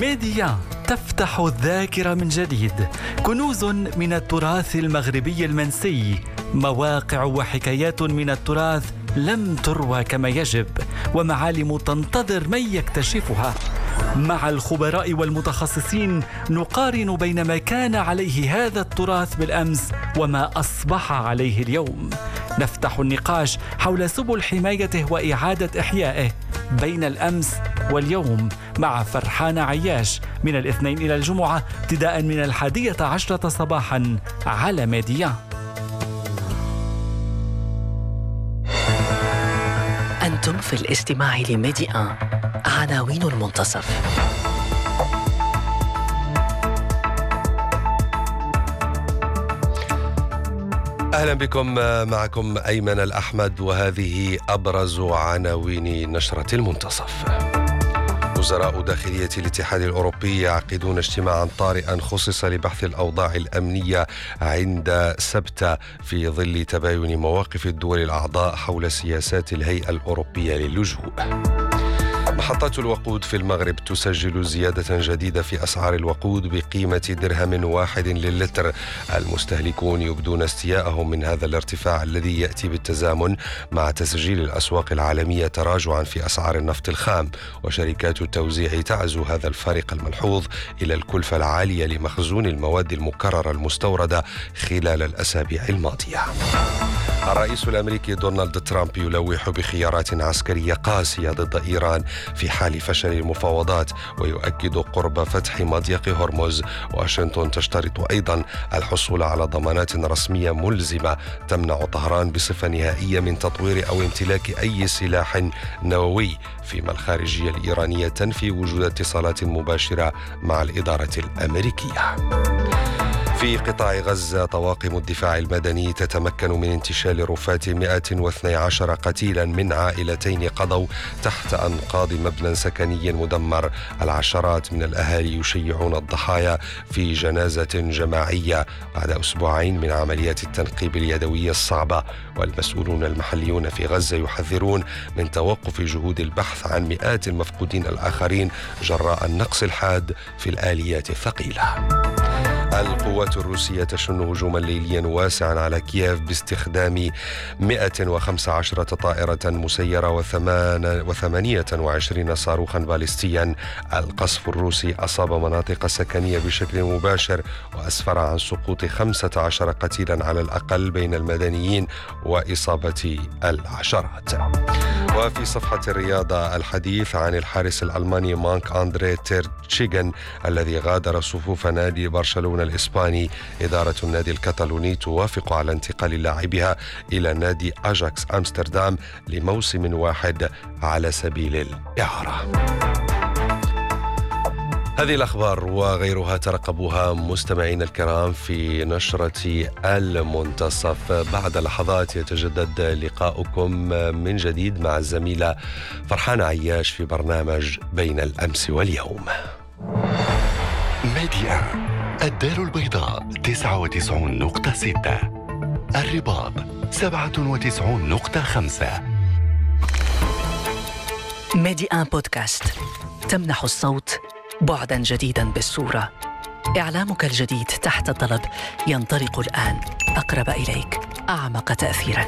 ميديا تفتح الذاكرة من جديد، كنوز من التراث المغربي المنسي، مواقع وحكايات من التراث لم تروى كما يجب، ومعالم تنتظر من يكتشفها. مع الخبراء والمتخصصين نقارن بين ما كان عليه هذا التراث بالأمس وما أصبح عليه اليوم. نفتح النقاش حول سبل حمايته وإعادة إحيائه بين الأمس واليوم مع فرحان عياش من الاثنين إلى الجمعة ابتداء من 11 صباحا على ميديا. أنتم في الاستماع لميديا. عناوين المنتصف. أهلا بكم، معكم أيمن الأحمد، وهذه أبرز عناوين نشرة المنتصف. وزراء داخلية الاتحاد الأوروبي يعقدون اجتماعا طارئا خصص لبحث الأوضاع الأمنية عند سبتة في ظل تباين مواقف الدول الأعضاء حول سياسات الهيئة الأوروبية للجوء. محطات الوقود في المغرب تسجل زيادة جديدة في أسعار الوقود بقيمة درهم 1 للتر. المستهلكون يبدون استياءهم من هذا الارتفاع الذي يأتي بالتزامن مع تسجيل الأسواق العالمية تراجعا في أسعار النفط الخام، وشركات التوزيع تعزو هذا الفارق الملحوظ إلى الكلفة العالية لمخزون المواد المكررة المستوردة خلال الأسابيع الماضية. الرئيس الأمريكي دونالد ترامب يلوح بخيارات عسكرية قاسية ضد إيران في حال فشل المفاوضات، ويؤكد قرب فتح مضيق هرمز. واشنطن تشترط أيضا الحصول على ضمانات رسمية ملزمة تمنع طهران بصفة نهائية من تطوير أو امتلاك أي سلاح نووي، فيما الخارجية الإيرانية تنفي وجود اتصالات مباشرة مع الإدارة الأمريكية. في قطاع غزة طواقم الدفاع المدني تتمكن من انتشال رفاة 112 قتيلا من عائلتين قضوا تحت أنقاض مبنى سكني مدمر. العشرات من الأهالي يشيعون الضحايا في جنازة جماعية بعد أسبوعين من عمليات التنقيب اليدوية الصعبة، والمسؤولون المحليون في غزة يحذرون من توقف جهود البحث عن مئات المفقودين الآخرين جراء النقص الحاد في الآليات الثقيلة. القوات الروسية تشن هجوما ليليا واسعا على كييف باستخدام 115 طائرة مسيرة و28 صاروخا باليستيا. القصف الروسي أصاب مناطق سكنية بشكل مباشر وأسفر عن سقوط 15 قتيلا على الأقل بين المدنيين وإصابة العشرات. وفي صفحة الرياضة الحديث عن الحارس الألماني مارك أندري تير تشيغن الذي غادر صفوف نادي برشلونة الإسباني. إدارة النادي الكتالوني توافق على انتقال لاعبها إلى نادي أجاكس أمستردام لموسم واحد على سبيل الإعارة. هذه الأخبار وغيرها ترقبوها مستمعين الكرام في نشرة المنتصف. بعد لحظات يتجدد لقاؤكم من جديد مع الزميلة فرحان عياش في برنامج بين الأمس واليوم. ميديا الدار البيضاء 99.6، الرباط 97.5. ميديا بودكاست تمنح الصوت بعداً جديداً بالصورة. إعلامك الجديد تحت طلب ينطلق الآن، أقرب إليك، أعمق تأثيراً.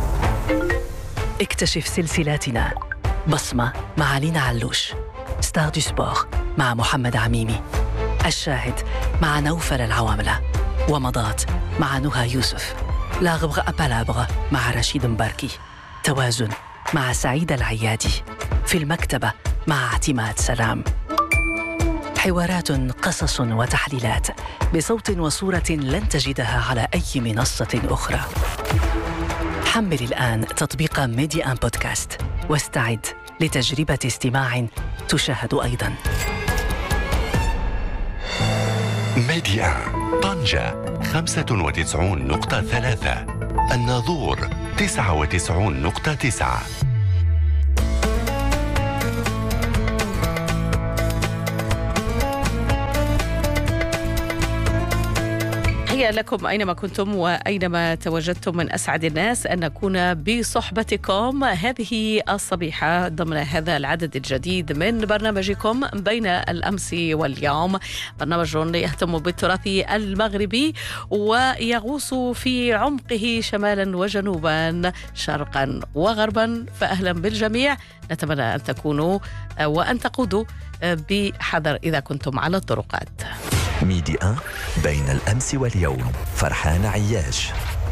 اكتشف سلسلاتنا: بصمة مع لينا علوش، ستار دو سبور مع محمد عميمي، الشاهد مع نوفل العواملة، ومضات مع نهى يوسف، لا غبغ أبالابغ مع رشيد مباركي، توازن مع سعيد العيادي، في المكتبة مع اعتماد سلام. حوارات، قصص وتحليلات بصوت وصورة لن تجدها على أي منصة أخرى. حمل الآن تطبيق ميديا بودكاست واستعد لتجربة استماع تشاهد أيضاً. ميديا طنجة 95.3، الناظور 99.9. تحية لكم أينما كنتم وأينما تواجدتم. من أسعد الناس أن نكون بصحبتكم هذه الصبيحة ضمن هذا العدد الجديد من برنامجكم بين الأمس واليوم، برنامج يهتم بالتراث المغربي ويغوص في عمقه شمالا وجنوبا شرقا وغربا. فأهلا بالجميع، نتمنى أن تكونوا وأن تقودوا بحذر إذا كنتم على الطرقات. ميدي 1 بين الأمس واليوم، فرحان عياش.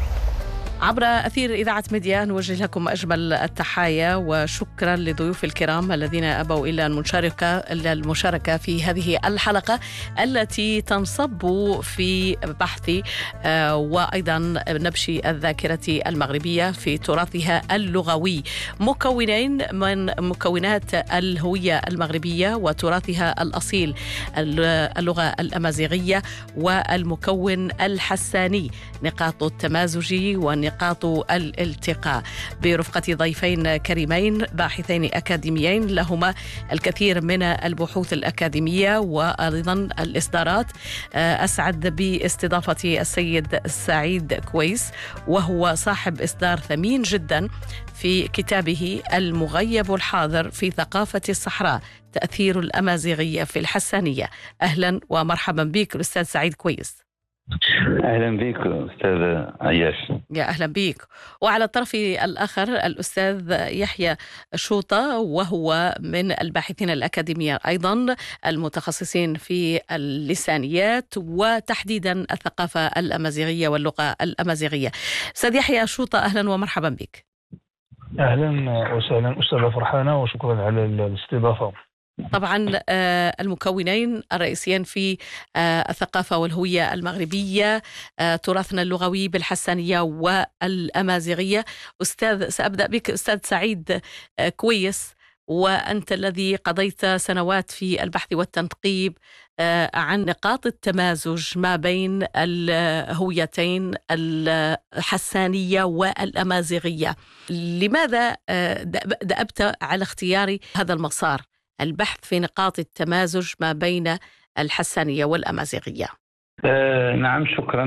عبر أثير إذاعة ميديا نوجه لكم أجمل التحايا وشكرا لضيوف الكرام الذين أبوا إلا المشاركة في هذه الحلقة التي تنصب في بحث وأيضا نبش الذاكرة المغربية في تراثها اللغوي، مكونين من مكونات الهوية المغربية وتراثها الأصيل، اللغة الأمازيغية والمكون الحساني، نقاط التمازج ونقاط الالتقاء، برفقة ضيفين كريمين باحثين أكاديميين لهما الكثير من البحوث الأكاديمية وأيضا الإصدارات. أسعد باستضافة السيد سعيد كويس، وهو صاحب إصدار ثمين جدا في كتابه المغيب الحاضر في ثقافة الصحراء، تأثير الأمازيغية في الحسانية. أهلا ومرحبا بك الأستاذ سعيد كويس. أهلا بك أستاذ عياش. يا أهلا بك. وعلى الطرف الآخر الأستاذ يحيى شوطة، وهو من الباحثين الأكاديميين أيضا المتخصصين في اللسانيات وتحديدا الثقافة الأمازيغية واللغة الأمازيغية. أستاذ يحيى شوطة، أهلا ومرحبا بك. أهلا وسهلا أستاذة فرحانة، وشكرا على الاستضافة. طبعا المكونين الرئيسيين في الثقافة والهوية المغربية، تراثنا اللغوي بالحسانية والأمازيغية. سأبدأ بك أستاذ سعيد كويس، وأنت الذي قضيت سنوات في البحث والتنقيب عن نقاط التمازج ما بين الهويتين الحسانية والأمازيغية. لماذا دأبت على اختيار هذا المسار، البحث في نقاط التمازج ما بين الحسانية والأمازيغية؟ نعم، شكرا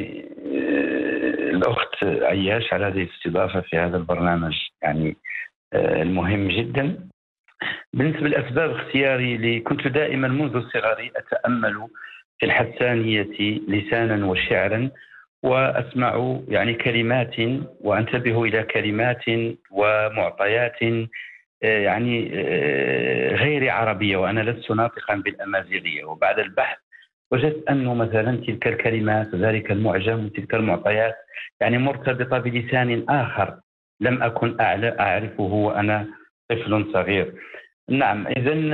للأخت عياش على هذه الاستضافة في هذا البرنامج يعني المهم جدا. بالنسبة لأسباب اختياري، كنت دائما منذ صغري أتأمل في الحسانية لسانا وشعرا، وأسمع يعني كلمات وأنتبه إلى كلمات ومعطيات يعني غير عربية، وأنا لست ناطقا بالأمازيغية. وبعد البحث وجدت أنه مثلا تلك الكلمات ذلك المعجم وتلك المعطيات يعني مرتبطة بلسان آخر لم أكن أعرفه وأنا طفل صغير. نعم، إذن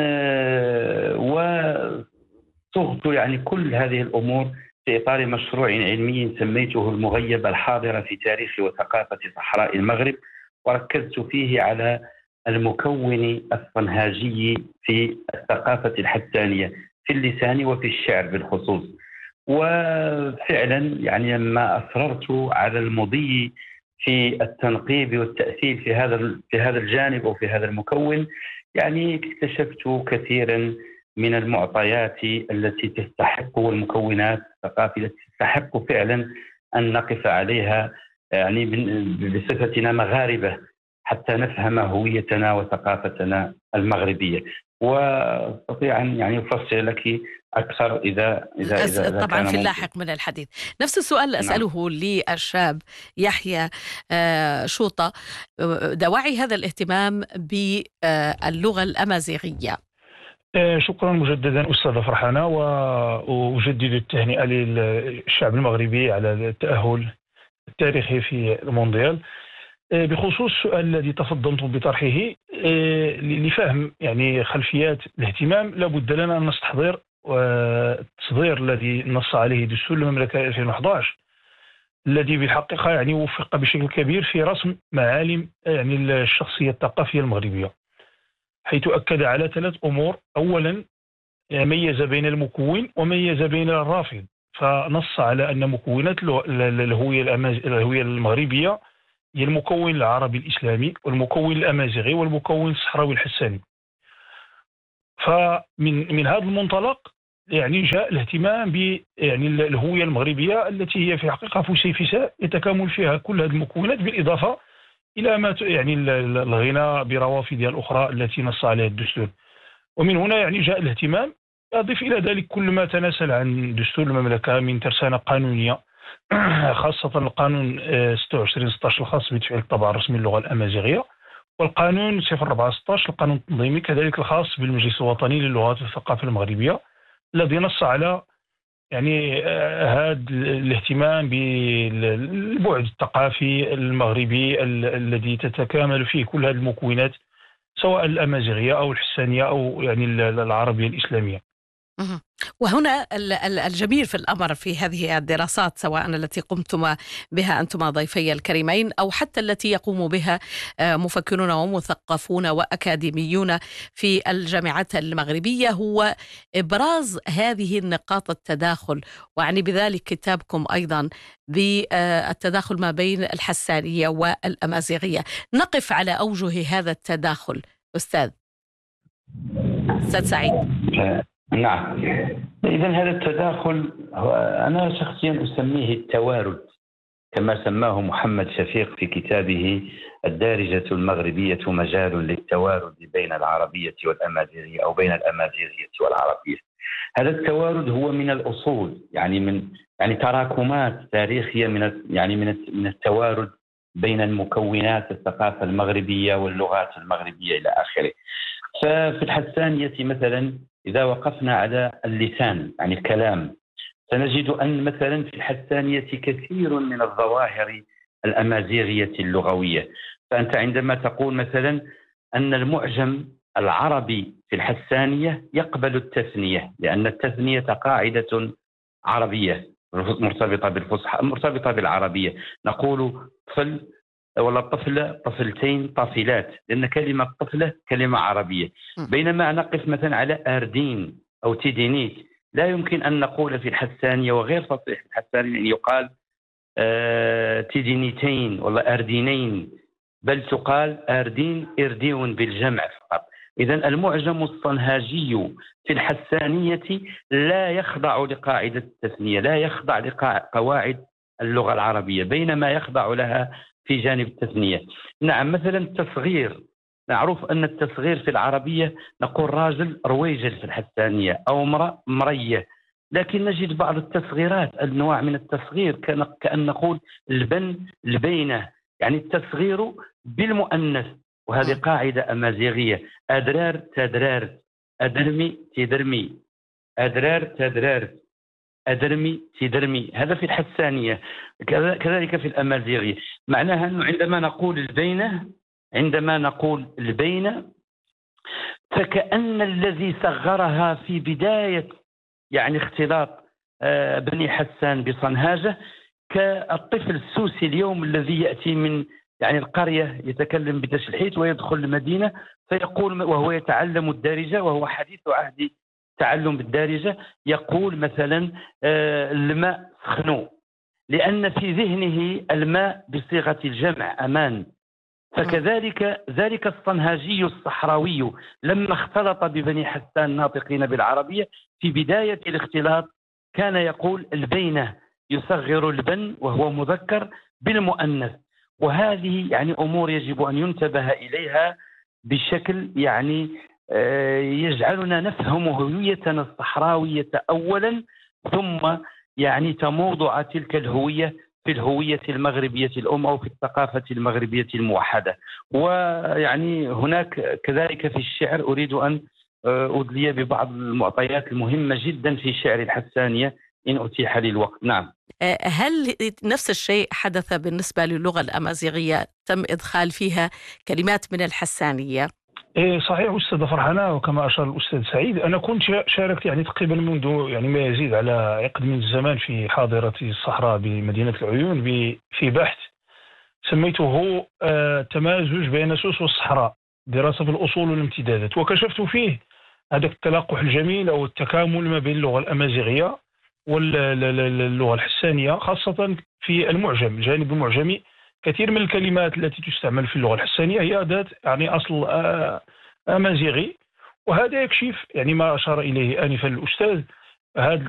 وصغت يعني كل هذه الأمور في إطار مشروع علمي سميته المغيب الحاضر في تاريخ وثقافة صحراء المغرب، وركزت فيه على المكون الصنهاجي في الثقافة الحسانية في اللسان وفي الشعر بالخصوص. وفعلا يعني لما أصررت على المضي في التنقيب والتأثير في هذا الجانب أو في هذا المكون، يعني اكتشفت كثيرا من المعطيات التي تستحق والمكونات الثقافية التي تستحق فعلا أن نقف عليها يعني بصفتنا مغاربة حتى نفهم هويتنا وثقافتنا المغربية. واستطيع ان يعني افسر لك اكثر اذا طبعا في اللاحق من الحديث. نفس السؤال اساله للشاب يحيى شوطة، دواعي هذا الاهتمام باللغة الأمازيغية. شكرا مجددا أستاذة فرحانة، وأجدد التهنئة للشعب المغربي على التأهل التاريخي في المونديال. بخصوص السؤال الذي تفضلتم بطرحه، لفهم يعني خلفيات الاهتمام لابد لنا أن نستحضر التصدير الذي نص عليه دستور المملكة 2011 الذي بالحقيقة يعني وفق بشكل كبير في رسم معالم يعني الشخصية الثقافية المغربية، حيث أكد على 3 أمور. أولا، ميز بين المكون وميز بين الرافض، فنص على أن مكونات الهوية المغربية هي المكون العربي الإسلامي والمكون الأمازيغي والمكون الصحراوي الحساني. فمن هذا المنطلق يعني جاء الاهتمام ب يعني الهويه المغربيه التي هي في الحقيقه فسيفساء يتكامل فيها كل هذه المكونات، بالاضافه الى ما يعني الغنى بروافدها الاخرى التي نص عليها الدستور. ومن هنا يعني جاء الاهتمام. أضيف إلى ذلك كل ما تناسل عن دستور المملكة من ترسانة قانونية، خاصة القانون 26/16 الخاص بتفعيل الطبع الرسمي للغة الأمازيغية، والقانون 04/16 القانون التنظيمي كذلك الخاص بالمجلس الوطني للغات والثقافة المغربية، الذي نص على يعني هذا الاهتمام بالبعد الثقافي المغربي الذي تتكامل فيه كل هذه المكونات، سواء الأمازيغية أو الحسانية أو يعني العربية الإسلامية. وهنا الجميل في الأمر في هذه الدراسات، سواء التي قمتم بها أنتم ضيفي الكريمين أو حتى التي يقوم بها مفكرون ومثقفون وأكاديميون في الجامعات المغربية، هو إبراز هذه النقاط التداخل، وعني بذلك كتابكم أيضا بالتداخل ما بين الحسانية والأمازيغية. نقف على أوجه هذا التداخل أستاذ سعيد. نعم، إذا هذا التداخل أنا شخصيا أسميه التوارد، كما سماه محمد شفيق في كتابه الدارجة المغربية مجال للتوارد بين العربية والأمازيغية أو بين الأمازيغية والعربية. هذا التوارد هو من الأصول، يعني تراكمات تاريخية من التوارد بين المكونات الثقافة المغربية واللغات المغربية إلى آخره. ففي الحسانية مثلا إذا وقفنا على اللسان يعني الكلام، سنجد أن مثلا في الحسانية كثير من الظواهر الأمازيغية اللغوية. فأنت عندما تقول مثلا أن المعجم العربي في الحسانية يقبل التثنية، لأن التثنية قاعدة عربية مرتبطة بالفصحى مرتبطة بالعربية. نقول طفل ولا طفلة، طفلتين، طافلات، لأن كلمة طفلة كلمة عربية. بينما نقف مثلا على آردين أو تيدينيت، لا يمكن أن نقول في الحسانية وغير فصيح الحسانية أن يقال تيدينيتين ولا آردينين، بل تقال آردين إرديون بالجمع فقط. إذن المعجم الصنهاجي في الحسانية لا يخضع لقاعدة التثنية، لا يخضع لقواعد اللغة العربية، بينما يخضع لها في جانب التثنية. نعم، مثلا التصغير، نعرف أن التصغير في العربية نقول راجل رويجل في الحسانية أو امرأة مرية، لكن نجد بعض التصغيرات أنواع من التصغير كأن نقول البن البينة، يعني التصغير بالمؤنث، وهذه قاعدة أمازيغية. أدرار تدرار، أدرمي تدرمي، أدرار تدرار، أدرمي تدرمي، هذا في الحسانية. كذلك في الأمازيغية، معناها أنه عندما نقول البينة فكأن الذي صغرها في بداية يعني اختلاط بني حسان بصنهاجة كالطفل السوسي اليوم الذي يأتي من يعني القرية يتكلم بتشلحيت ويدخل المدينة فيقول وهو يتعلم الدارجة وهو حديث عهد تعلم بالدارجة، يقول مثلا الماء سخنو، لأن في ذهنه الماء بصيغة الجمع أمان. فكذلك ذلك الصنهاجي الصحراوي لما اختلط ببني حسان ناطقين بالعربية في بداية الاختلاط كان يقول البينة، يصغر البن وهو مذكر بالمؤنث. وهذه يعني أمور يجب أن ينتبه إليها بشكل يعني يجعلنا نفهم هويتنا الصحراوية أولا، ثم يعني تموضع تلك الهوية في الهوية المغربية الأم أو في الثقافة المغربية الموحدة. ويعني هناك كذلك في الشعر أريد أن أدلي ببعض المعطيات المهمة جدا في شعر الحسانية إن أتيح لي الوقت. نعم. هل نفس الشيء حدث بالنسبة للغة الأمازيغية؟ تم إدخال فيها كلمات من الحسانية؟ صحيح أستاذ فرحانة، وكما أشار الأستاذ سعيد أنا كنت شاركت يعني تقريبا منذ يعني ما يزيد على عقد من الزمان في حاضرة الصحراء بمدينة العيون في بحث سميته تمازج بين سوس والصحراء، دراسة في الأصول والامتدادات، وكشفت فيه هذا التلاقح الجميل أو التكامل ما بين اللغة الأمازيغية واللغة الحسانية، خاصة في المعجم، الجانب المعجمي. كثير من الكلمات التي تستعمل في اللغة الحسانية هي أداة يعني أصل أمازيغي، وهذا يكشف يعني ما أشار إليه آنفا الأستاذ هذا